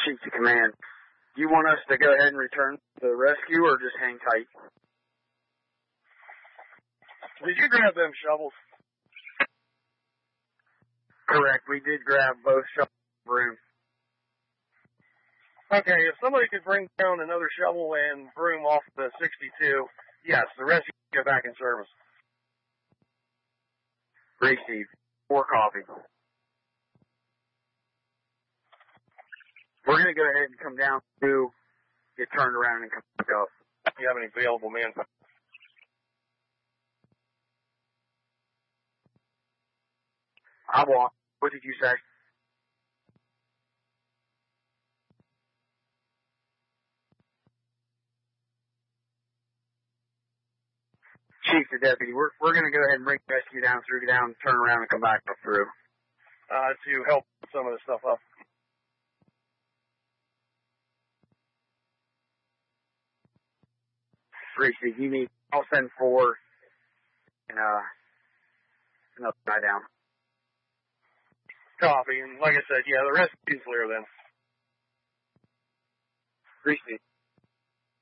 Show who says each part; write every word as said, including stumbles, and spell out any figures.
Speaker 1: Chief to command. Do you want us to go ahead and return to the rescue or just hang tight?
Speaker 2: Did you grab them shovels?
Speaker 1: Correct. We did grab both shovels and broom.
Speaker 2: Okay, if somebody could bring down another shovel and broom off the sixty-two, yes, the rescue can go back in service.
Speaker 1: Received. Four coffee. We're going to go ahead and come down to get turned around and come back up.
Speaker 2: Do you have any available manpower?
Speaker 1: I walk. What did you say? Chief to deputy, we're we're going to go ahead and bring the rescue down through, down, turn around, and come back up through.
Speaker 2: Uh, to help some of the stuff up.
Speaker 1: Received. You need. I'll send four and uh another guy down.
Speaker 2: Copy, and like I said, yeah, the rescue's clear then.
Speaker 1: Received.